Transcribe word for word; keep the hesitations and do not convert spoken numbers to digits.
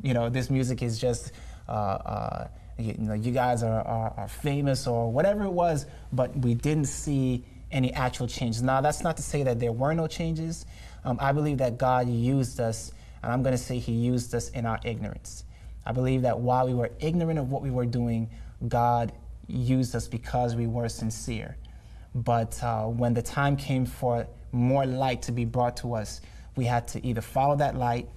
you know, this music is just, uh, uh, you, you know, you guys are, are, are famous or whatever it was, but we didn't see any actual changes. Now, that's not to say that there were no changes. Um, I believe that God used us, and I'm going to say he used us in our ignorance. I believe that while we were ignorant of what we were doing, God used us because we were sincere. But uh, when the time came for more light to be brought to us, we had to either follow that light